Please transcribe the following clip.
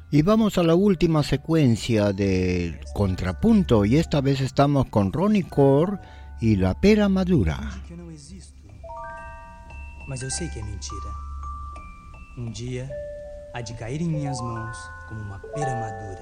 Y vamos a la última secuencia de Contrapunto y esta vez estamos con Ronnie Core y La Pera Madura. Que eu não existo, mas eu sei que é mentira. Um dia há de cair em minhas mãos como uma pera madura.